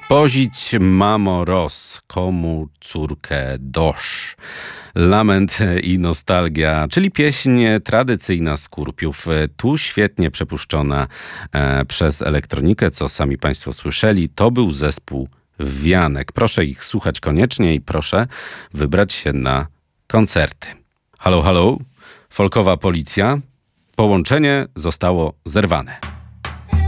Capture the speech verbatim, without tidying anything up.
Pozić mamo roz, komu córkę dosz. Lament i nostalgia, czyli pieśń tradycyjna Skurpiów, tu świetnie przepuszczona e, przez elektronikę, co sami Państwo słyszeli. To był zespół Wianek. Proszę ich słuchać koniecznie i proszę wybrać się na koncerty. Halo, halo, folkowa policja. Połączenie zostało zerwane.